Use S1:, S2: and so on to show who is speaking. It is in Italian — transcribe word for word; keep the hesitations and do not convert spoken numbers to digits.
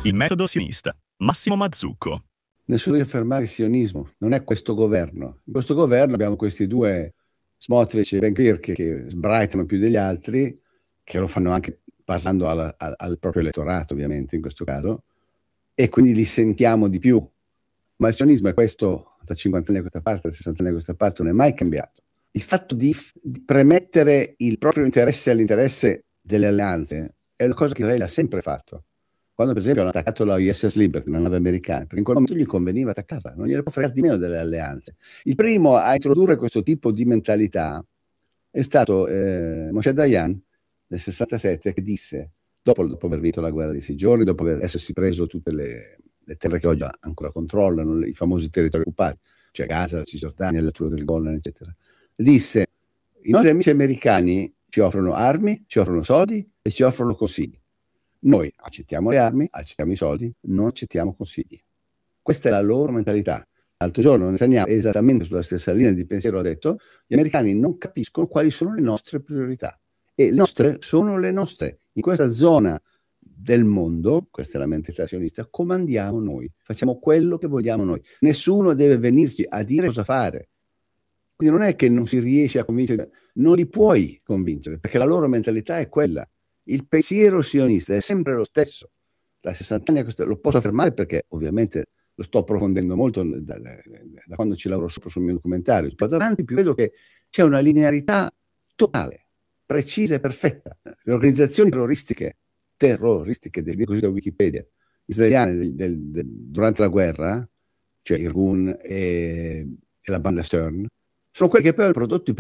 S1: Il metodo sionista. Massimo Mazzucco.
S2: Nessuno deve fermare il sionismo, non è questo governo. In questo governo abbiamo questi due, Smotrich e Ben-Gvir, che sbraitano più degli altri, che lo fanno anche parlando al, al, al proprio elettorato, ovviamente, in questo caso, e quindi li sentiamo di più. Ma il sionismo è questo da cinquanta anni a questa parte, da sessanta anni a questa parte, non è mai cambiato. Il fatto di, di premettere il proprio interesse all'interesse delle alleanze è una cosa che Israele ha sempre fatto. Quando per esempio hanno attaccato la U S S Liberty, una nave americana, perché in quel momento gli conveniva attaccarla, non gliene può fregare di meno delle alleanze. Il primo a introdurre questo tipo di mentalità è stato eh, Moshe Dayan nel sessantasette, che disse, dopo, dopo aver vinto la guerra dei sei giorni, dopo aver essersi preso tutte le, le terre che oggi ancora controllano, i famosi territori occupati, cioè Gaza, la Cisgiordania, l'altura del Golan, eccetera, disse: i nostri amici americani ci offrono armi, ci offrono soldi e ci offrono consigli. Noi accettiamo le armi, accettiamo i soldi, non accettiamo consigli. Questa è la loro mentalità. L'altro giorno Netanyahu, esattamente sulla stessa linea di pensiero, ha detto: gli americani non capiscono quali sono le nostre priorità. E le nostre sono le nostre. In questa zona del mondo, questa è la mentalità sionista, comandiamo noi, facciamo quello che vogliamo noi. Nessuno deve venirci a dire cosa fare. Quindi non è che non si riesce a convincere, non li puoi convincere, perché la loro mentalità è quella. Il pensiero sionista è sempre lo stesso. Da sessanta anni a questo, lo posso affermare perché ovviamente lo sto approfondendo molto da, da, da quando ci lavoro sopra sul mio documentario. Più avanti più vedo che c'è una linearità totale, precisa e perfetta. Le organizzazioni terroristiche, terroristiche, così da Wikipedia, israeliane del, del, del, durante la guerra, cioè Irgun e, e la banda Stern, sono quelli che poi hanno prodotto i